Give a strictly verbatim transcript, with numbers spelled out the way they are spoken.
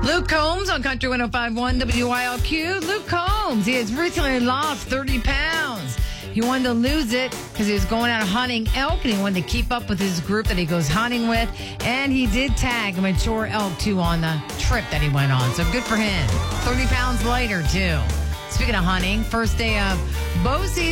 Luke Combs on Country one oh five point one W I L Q. Luke Combs, he has recently lost thirty pounds. He wanted to lose it because he was going out hunting elk and he wanted to keep up with his group that he goes hunting with. And he did tag a mature elk, too, on the trip that he went on. So good for him. thirty pounds lighter, too. Speaking of hunting, first day of bow season.